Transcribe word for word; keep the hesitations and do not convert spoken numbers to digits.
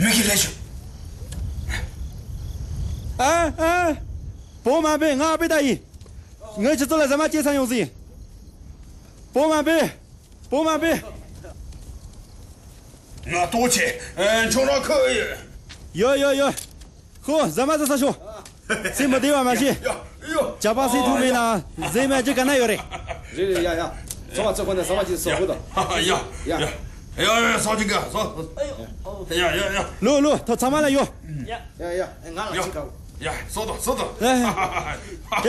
没给来去。 哎哎，波满杯，俺杯大姨，我去做了什么街上用事？波满杯，波满杯。 那多钱？嗯，穷了可以。 有有有，好，什么是啥兄？谁没对外嘛去？ 哟， 假把谁土没呢？谁买就跟他有的。 是呀呀，什么这回呢？什么就是收的。 哎呀呀哎呀，少金哥，少。哎呦，哎呀呀呀。 路路，他长满了有。 呀呀呀，俺来去搞。 呀，收到收到。 哎。